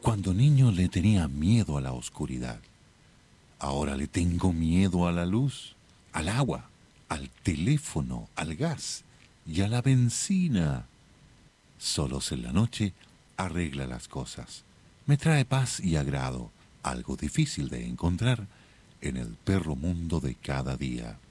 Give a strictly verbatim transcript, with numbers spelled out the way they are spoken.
Cuando niño le tenía miedo a la oscuridad. Ahora le tengo miedo a la luz, al agua, al teléfono, al gas y a la benzina. Solos en la noche arregla las cosas. Me trae paz y agrado, algo difícil de encontrar en el perro mundo de cada día.